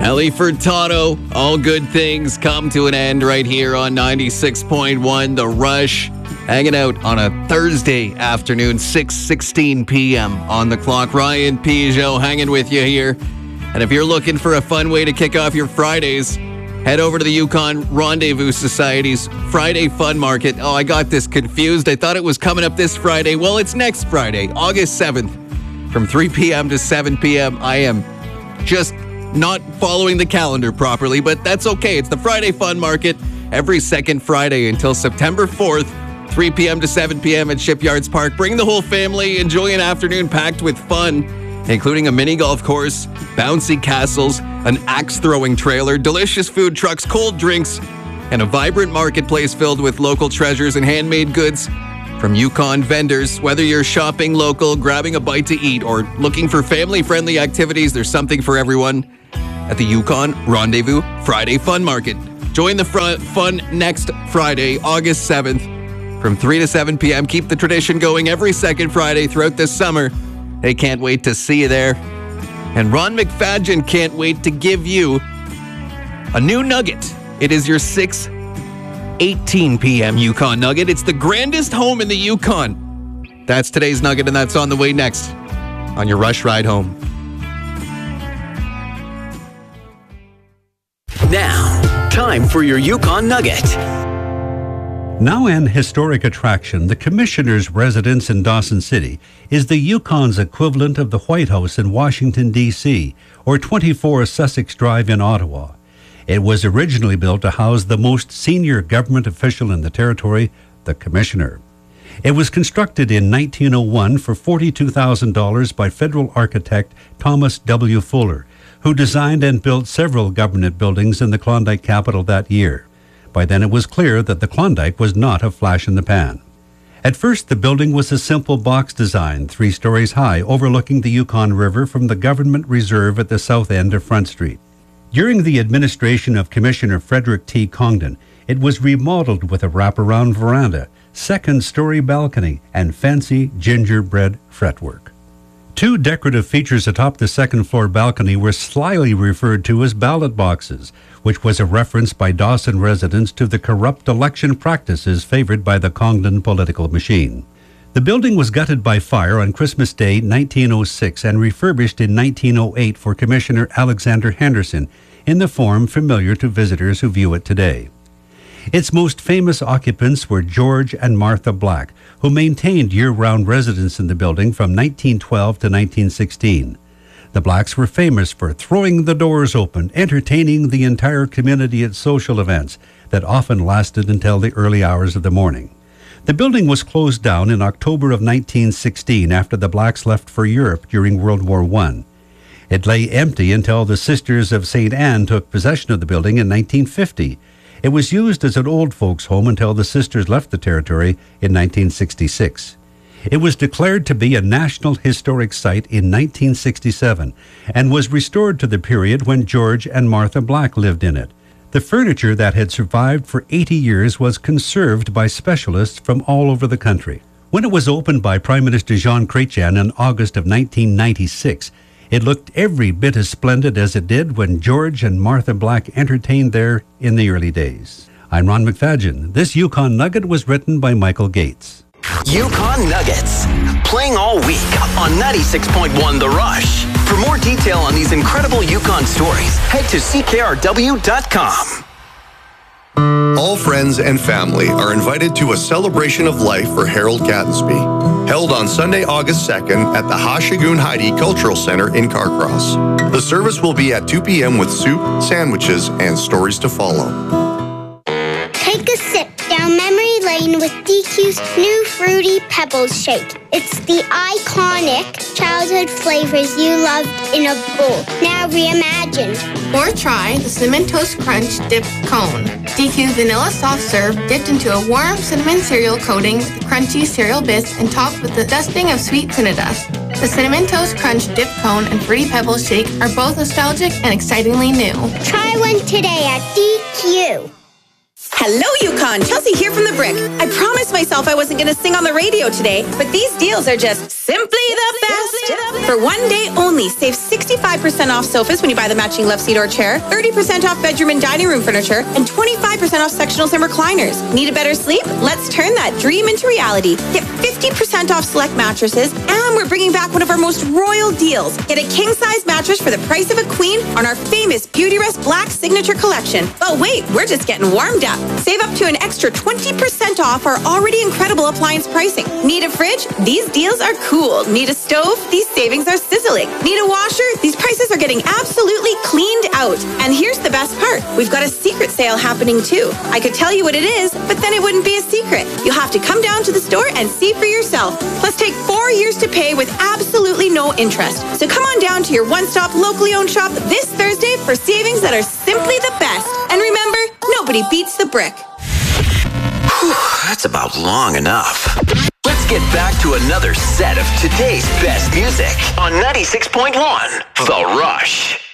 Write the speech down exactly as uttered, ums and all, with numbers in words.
Ellie Furtado, all good things come to an end right here on ninety-six point one The Rush. Hanging out on a Thursday afternoon, six sixteen p.m. on the clock. Ryan Peugeot hanging with you here. And if you're looking for a fun way to kick off your Fridays, head over to the Yukon Rendezvous Society's Friday Fun Market. Oh, I got this confused. I thought it was coming up this Friday. Well, it's next Friday, August seventh, from three p.m. to seven p.m. I am just not following the calendar properly, but that's okay. It's the Friday Fun Market every second Friday until September fourth, three p.m. to seven p.m. at Shipyards Park. Bring the whole family. Enjoy an afternoon packed with fun, including a mini golf course, bouncy castles, an axe-throwing trailer, delicious food trucks, cold drinks, and a vibrant marketplace filled with local treasures and handmade goods from Yukon vendors. Whether you're shopping local, grabbing a bite to eat, or looking for family-friendly activities, there's something for everyone at the Yukon Rendezvous Friday Fun Market. Join the fr- fun next Friday, August seventh, from three to seven p.m. Keep the tradition going every second Friday throughout this summer. They can't wait to see you there. And Ron McFadgen can't wait to give you a new nugget. It is your six eighteen p.m. Yukon Nugget. It's the grandest home in the Yukon. That's today's nugget, and that's on the way next on your Rush Ride Home. Now, time for your Yukon Nugget. Now an historic attraction, the Commissioner's residence in Dawson City is the Yukon's equivalent of the White House in Washington, D C, or twenty-four Sussex Drive in Ottawa. It was originally built to house the most senior government official in the territory, the Commissioner. It was constructed in nineteen oh one for forty-two thousand dollars by federal architect Thomas W. Fuller, who designed and built several government buildings in the Klondike capital that year. By then it was clear that the Klondike was not a flash in the pan. At first, the building was a simple box design, three stories high, overlooking the Yukon River from the government reserve at the south end of Front Street. During the administration of Commissioner Frederick T. Congdon, it was remodeled with a wraparound veranda, second-story balcony, and fancy gingerbread fretwork. Two decorative features atop the second-floor balcony were slyly referred to as ballot boxes, which was a reference by Dawson residents to the corrupt election practices favored by the Congdon political machine. The building was gutted by fire on Christmas Day nineteen oh six and refurbished in nineteen oh eight for Commissioner Alexander Henderson in the form familiar to visitors who view it today. Its most famous occupants were George and Martha Black, who maintained year-round residence in the building from nineteen twelve to nineteen sixteen. The Blacks were famous for throwing the doors open, entertaining the entire community at social events that often lasted until the early hours of the morning. The building was closed down in October of nineteen sixteen after the Blacks left for Europe during World War One. It lay empty until the Sisters of Saint Anne took possession of the building in nineteen fifty. It was used as an old folks' home until the Sisters left the territory in nineteen sixty-six. It was declared to be a National Historic Site in nineteen sixty-seven and was restored to the period when George and Martha Black lived in it. The furniture that had survived for eighty years was conserved by specialists from all over the country. When it was opened by Prime Minister Jean Chrétien in August of nineteen ninety-six, it looked every bit as splendid as it did when George and Martha Black entertained there in the early days. I'm Ron McFadgen. This Yukon Nugget was written by Michael Gates. Yukon Nuggets, playing all week on ninety-six point one The Rush. For more detail on these incredible Yukon stories, head to C K R W dot com. All friends and family are invited to a celebration of life for Harold Gattensby, held on Sunday, August second at the Hashagoon Heidi Cultural Center in Carcross. The service will be at two p.m. with soup, sandwiches, and stories to follow. Take a sip down memory lane with D Q's new Fruity Pebbles shake. It's the iconic childhood flavors you loved in a bowl, now reimagined. Or try the Cinnamon Toast Crunch Dip Cone. D Q's vanilla soft serve dipped into a warm cinnamon cereal coating with crunchy cereal bits and topped with a dusting of sweet Cinnadust. The Cinnamon Toast Crunch Dip Cone and Fruity Pebbles shake are both nostalgic and excitingly new. Try one today at D Q. Hello, Yukon. Chelsea here from The Brick. I promised myself I wasn't going to sing on the radio today, but these deals are just simply the best. For one day only, save sixty-five percent off sofas when you buy the matching love seat or chair, thirty percent off bedroom and dining room furniture, and twenty-five percent off sectionals and recliners. Need a better sleep? Let's turn that dream into reality. Get fifty percent off select mattresses, and we're bringing back one of our most royal deals. Get a king-size mattress for the price of a queen on our famous Beautyrest Black Signature Collection. But wait, we're just getting warmed up. Save up to an extra twenty percent off our already incredible appliance pricing. Need a fridge? These deals are cool. Need a stove? These savings are sizzling. Need a washer? These prices are getting absolutely cleaned out. And here's the best part. We've got a secret sale happening too. I could tell you what it is, but then it wouldn't be a secret. You'll have to come down to the store and see for yourself. Plus take four years to pay with absolutely no interest. So come on down to your one-stop locally owned shop this Thursday for savings that are simply the best. And remember, nobody beats The Brick. Whew, that's about long enough. Let's get back to another set of today's best music on ninety-six point one The Rush.